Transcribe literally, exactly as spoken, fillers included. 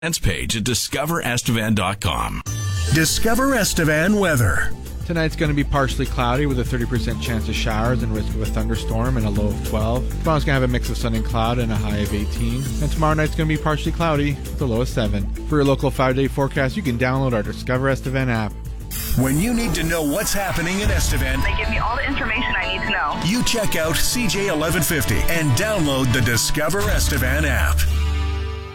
page at discover estevan dot com. Discover Estevan weather. Tonight's going to be partially cloudy with a thirty percent chance of showers and risk of a thunderstorm and a low of twelve. Tomorrow's going to have a mix of sun and cloud and a high of eighteen. And tomorrow night's going to be partially cloudy with a low of seven. For your local five-day forecast, you can download our Discover Estevan app. When you need to know what's happening in Estevan, they give me all the information I need to know. You check out C J eleven fifty and download the Discover Estevan app.